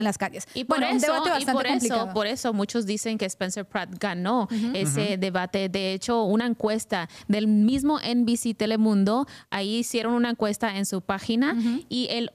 las calles. Y por un debate bastante complicado. Por eso muchos dicen que Spencer Pratt ganó ese debate. De hecho, una encuesta del mismo NBC Telemundo, ahí hicieron una encuesta en su página y el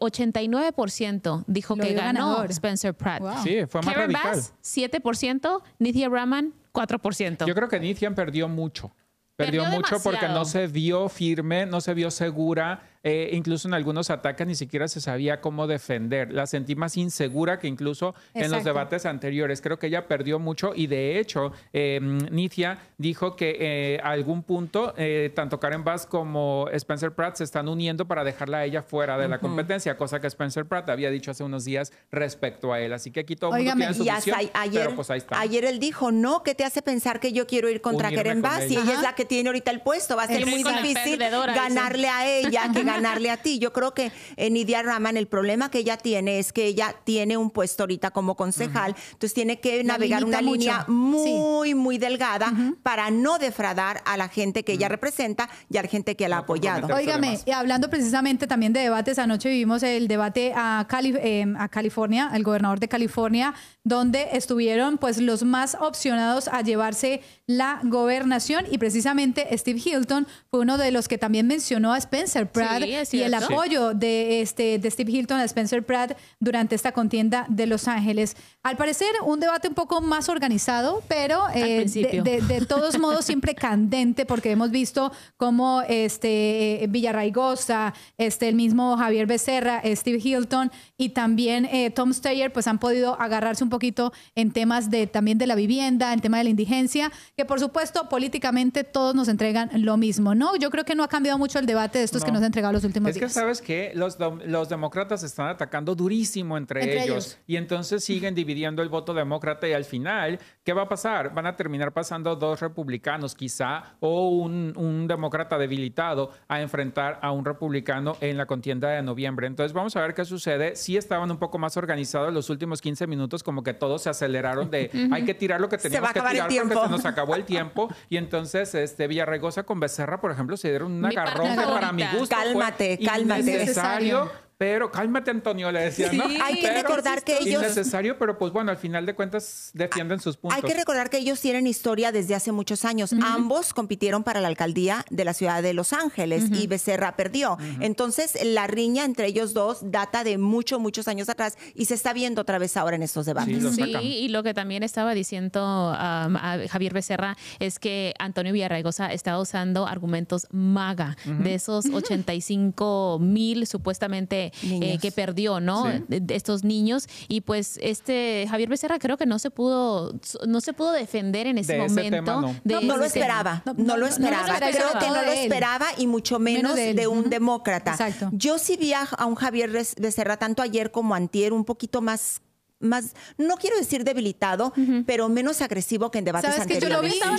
89% dijo que ganó ganador. Spencer Pratt. Wow. Sí, fue más Karen radical. Bass, 7%, Nithya Raman, 4%. Yo creo que Nithya perdió mucho. Perdió mucho demasiado. porque no se vio firme, no se vio segura. Incluso en algunos ataques ni siquiera se sabía cómo defender. La sentí más insegura que incluso en los debates anteriores. Creo que ella perdió mucho y de hecho Nithya dijo que a algún punto tanto Karen Bass como Spencer Pratt se están uniendo para dejarla a ella fuera de la competencia, cosa que Spencer Pratt había dicho hace unos días respecto a él. Así que aquí todo el mundo tiene su visión, pero pues ahí está. Ayer él dijo, no, ¿qué te hace pensar que yo quiero ir contra Karen Bass? Y ella es la que tiene ahorita el puesto. Va a ser muy difícil ganarle a ella que ganarle a ti. Yo creo que Nithya Raman, el problema que ella tiene es que ella tiene un puesto ahorita como concejal, entonces tiene que navegar una línea muy delgada para no defraudar a la gente que ella representa y a la gente que la ha apoyado. Óigame, y hablando precisamente también de debates, anoche vivimos el debate a California, el gobernador de California, donde estuvieron pues los más opcionados a llevarse la gobernación y precisamente Steve Hilton fue uno de los que también mencionó a Spencer Pratt y el apoyo de Steve Hilton a Spencer Pratt durante esta contienda de Los Ángeles. Al parecer un debate un poco más organizado, pero de todos modos siempre candente porque hemos visto cómo Villarraigosa, el mismo Javier Becerra, Steve Hilton y también Tom Steyer pues han podido agarrarse un poquito en temas también de la vivienda, en tema de la indigencia, que por supuesto políticamente todos nos entregan lo mismo, ¿no? Yo creo que no ha cambiado mucho el debate de estos que nos han entregado los últimos días. Es que sabes que los demócratas están atacando durísimo entre ellos y entonces siguen dividiendo el voto demócrata y al final, ¿qué va a pasar? Van a terminar pasando dos republicanos quizá o un demócrata debilitado a enfrentar a un republicano en la contienda de noviembre. Entonces vamos a ver qué sucede. Sí estaban un poco más organizados los últimos 15 minutos, como que todos se aceleraron de hay que tirar lo que teníamos que tirar porque se nos acabó el tiempo y entonces Villarraigosa con Becerra, por ejemplo, se dieron un agarrón que para mi gusto cálmate. Pero cálmate, Antonio, le decía, ¿no? Hay que recordar que ellos... Innecesario, pero pues bueno, al final de cuentas defienden sus puntos. Hay que recordar que ellos tienen historia desde hace muchos años. Ambos compitieron para la alcaldía de la ciudad de Los Ángeles y Becerra perdió. Entonces, la riña entre ellos dos data de muchos años atrás y se está viendo otra vez ahora en estos debates. Sí, y lo que también estaba diciendo a Javier Becerra es que Antonio Villarraigosa está usando argumentos MAGA de esos 85,000 supuestamente que perdió, ¿no? De estos niños y pues Javier Becerra creo que no se pudo defender en ese momento. No lo esperaba. Creo que no lo esperaba y mucho menos de un demócrata. Exacto. Yo sí vi a un Javier Becerra tanto ayer como antier un poquito más, no quiero decir debilitado, pero menos agresivo que en debates anteriores.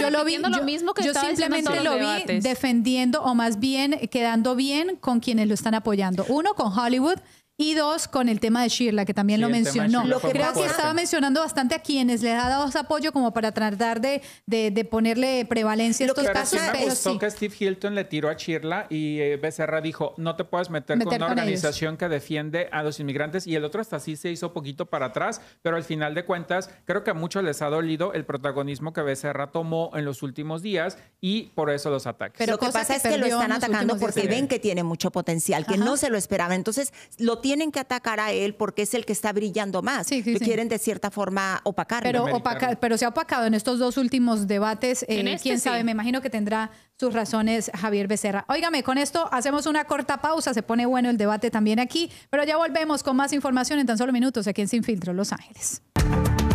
Yo simplemente lo vi defendiendo o más bien quedando bien con quienes lo están apoyando. Uno, con Hollywood. Y dos, con el tema de Shirla, que también lo mencionó. Creo que estaba mencionando bastante a quienes les ha dado apoyo como para tratar de ponerle prevalencia a estos casos. Me gustó que Steve Hilton le tiró a Shirla y Becerra dijo, no te puedes meter con una organización que defiende a los inmigrantes. Y el otro hasta sí se hizo poquito para atrás, pero al final de cuentas, creo que a muchos les ha dolido el protagonismo que Becerra tomó en los últimos días y por eso los ataques. Pero lo que pasa es que lo están atacando porque ven que tiene mucho potencial, que no se lo esperaban. Entonces, lo tienen que atacar a él porque es el que está brillando más. Quieren de cierta forma opacarlo. Pero se ha opacado en estos dos últimos debates. Quién sabe, me imagino que tendrá sus razones Javier Becerra. Óigame, con esto hacemos una corta pausa. Se pone bueno el debate también aquí, pero ya volvemos con más información en tan solo minutos aquí en Sin Filtro, Los Ángeles.